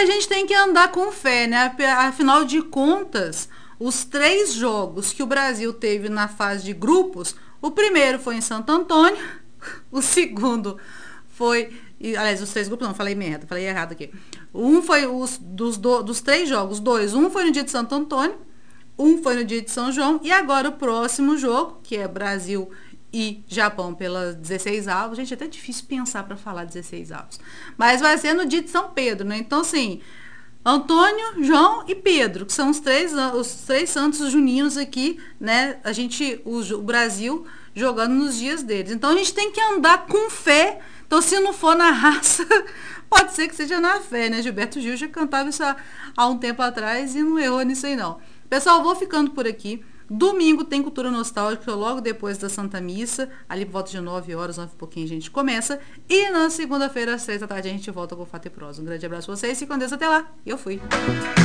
a gente tem que andar com fé, né? Afinal de contas, os 3 jogos que o Brasil teve na fase de grupos, o primeiro foi em Santo Antônio, o segundo foi... Aliás, os 3 grupos não, falei errado aqui. Um foi dos 3 jogos, 2. Um foi no dia de Santo Antônio, um foi no dia de São João, e agora o próximo jogo, que é Brasil e Japão pelas 16 avos. Gente, é até difícil pensar para falar 16 avos. Mas vai ser no dia de São Pedro, né? Então, assim, Antônio, João e Pedro, que são os três santos juninos aqui, né? O Brasil jogando nos dias deles. Então, a gente tem que andar com fé. Então, se não for na raça, pode ser que seja na fé, né? Gilberto Gil já cantava isso há um tempo atrás e não errou nisso aí, não. Pessoal, vou ficando por aqui. Domingo tem Cultura Nostálgica, logo depois da Santa Missa, ali por volta de 9 horas, 9 e pouquinho a gente começa. E na segunda-feira, às 6 da tarde, a gente volta com o Fato e Prosa. Um grande abraço a vocês, fiquem com Deus, até lá. Eu fui.